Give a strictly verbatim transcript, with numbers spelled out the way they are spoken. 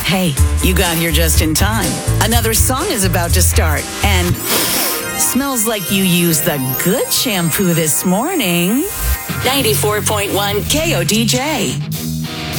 Hey, you got here just in time. Another song is about to start, and smells like you used the good shampoo this morning. ninety-four point one K O D J.